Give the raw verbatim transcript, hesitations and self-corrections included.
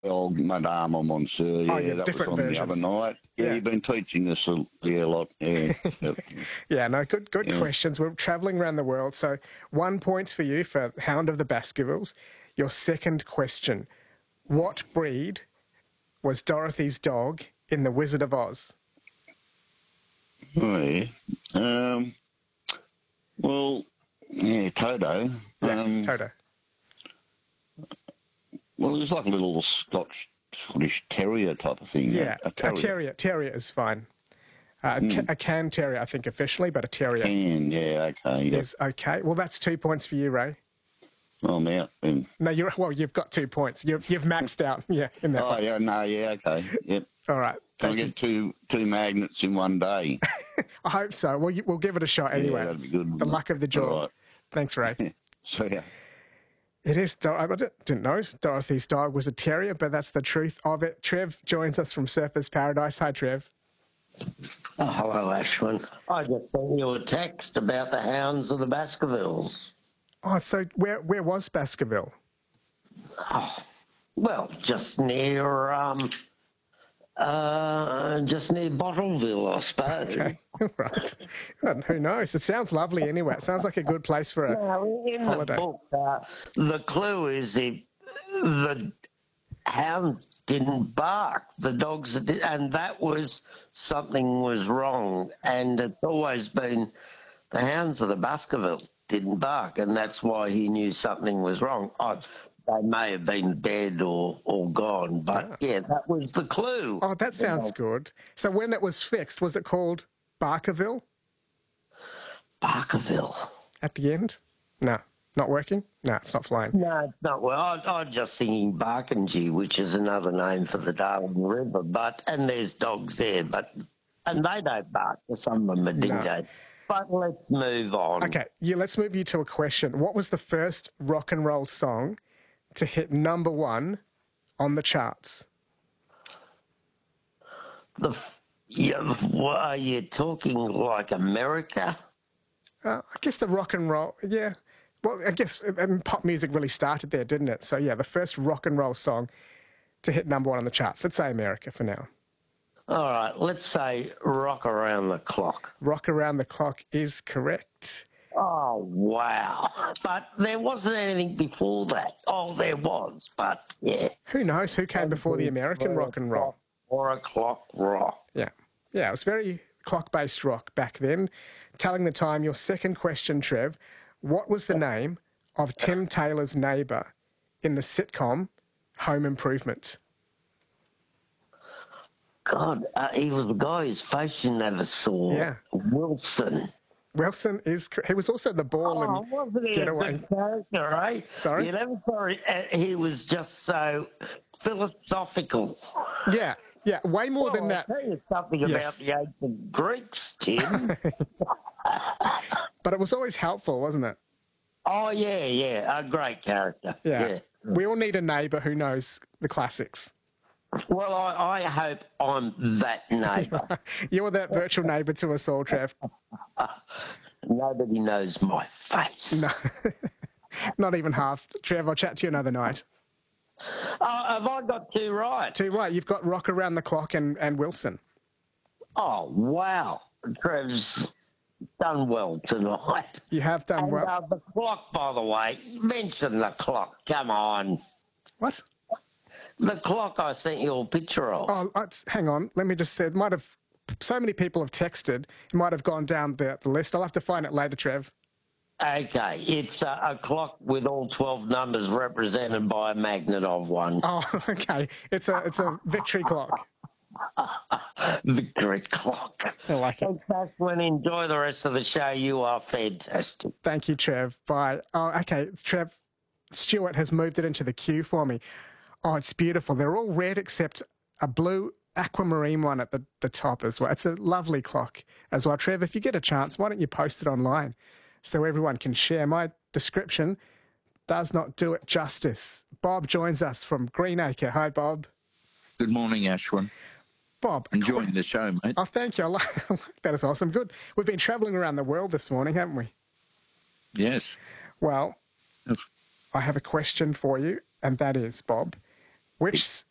old Madame or Monsieur, yeah, Oh, yeah, that was different on versions. the other night. Yeah, Yeah. you've been teaching us a, yeah, a lot. Yeah, Yep. Yeah, no, good good Yeah. questions. We're travelling around the world, so one point for you for Hound of the Baskervilles. Your second question, what breed was Dorothy's dog in The Wizard of Oz? Oh, yeah. Um, well, yeah, Toto. Yes, Um, Toto. well, it's like a little Scotch, Scottish Terrier type of thing. Yeah, a, a a terrier. terrier. Terrier is fine. Uh, a ca- a can terrier, I think, officially, but a terrier Can, yeah, okay. Yep. is okay. Well, that's two points for you, Ray. I'm out then. No, you're well. You've got two points. You've you've maxed out. Yeah, in that Oh, one. yeah, no, yeah, okay. Yep. All right. Can I Thank you. get two two magnets in one day? I hope so. We'll we'll give it a shot anyway. that'd be It's good, the wouldn't luck it? of the draw. All right. Thanks, Ray. So, yeah. It is. Dor- I didn't didn't know Dorothy's dog was a terrier, but that's the truth of it. Trev joins us from Surfers Paradise. Hi, Trev. Oh, hello, Ashwin. I just sent you a text about the Hounds of the Baskervilles. Oh, so where where was Baskerville? Oh, well, just near, um, uh, just near Bottleville, I suppose. Okay, right. Well, who knows? It sounds lovely anyway. It sounds like a good place for a Now, in holiday. the book, uh, the clue is if the hound didn't bark, the dogs did, and that was something was wrong. And it's always been the Hounds of the Baskerville didn't bark, and that's why he knew something was wrong. I, they may have been dead or, or gone, but yeah, that was the clue. Oh, that sounds good. So when it was fixed, was it called Barkerville Barkerville. at the end? No, not working? No, it's not flying. No, it's not. Well, I, I'm just thinking Barkingee, which is another name for the Darling River, but and there's dogs there, but and they don't bark. Some of them are dingoes. But let's move on. Okay, yeah, let's move you to a question. What was the first rock and roll song to hit number one on the charts? The yeah, what, are you talking like America? Uh, I guess the rock and roll, yeah. Well, I guess and pop music really started there, didn't it? So, yeah, the first rock and roll song to hit number one on the charts. Let's say America for now. All right, let's say Rock Around the Clock. Rock Around the Clock is correct. Oh, wow. But there wasn't anything before that. Oh, there was, but yeah. Who knows who came before the American rock and roll? Four o'clock rock. Yeah. Yeah, it was very clock-based rock back then. Telling the time, your second question, Trev. What was the name of Tim Taylor's neighbour in the sitcom Home Improvement? God, uh, he was the guy whose face you never saw. Yeah. Wilson. Wilson is... He was also the ball Oh, and wasn't he getaway. a good character, eh? Sorry? You never saw it. Uh, he was just so philosophical. Yeah, yeah, way more than Well, that. I'll tell you something Yes. about the ancient Greeks, Tim. But it was always helpful, wasn't it? Oh, yeah, yeah, a great character. Yeah. Yeah. We all need a neighbour who knows the classics. Well, I, I hope I'm that neighbour. You're that virtual neighbour to us all, Trev. Nobody knows my face. No, not even half. Trev, I'll chat to you another night. Oh, have I got two right? Too right, you've got Rock Around the Clock and, and Wilson. Oh, wow. Trev's done well tonight. You have done And well. uh, the clock, by the way, mention the clock. Come on. What? The clock I sent you a picture of. Oh, it's- hang on. Let me just say, it might have... So many people have texted. It might have gone down the, the list. I'll have to find it later, Trev. Okay, it's a, a clock with all twelve numbers represented by a magnet of one. Oh, okay. It's a it's a victory clock. Victory clock. I like it. Thanks, Ashwin. Enjoy the rest of the show. You are fantastic. Thank you, Trev. Bye. Oh, okay. Trev, Stuart has moved it into the queue for me. Oh, it's beautiful. They're all red except a blue aquamarine one at the, the top as well. It's a lovely clock as well. Trev, if you get a chance, why don't you post it online so everyone can share? My description does not do it justice. Bob joins us from Greenacre. Hi, Bob. Good morning, Ashwin. Bob. Enjoying the show, mate. Oh, thank you. I like, I like that. Is awesome. Good. We've been travelling around the world this morning, haven't we? Yes. Well, Yes. I have a question for you, and that is, Bob, which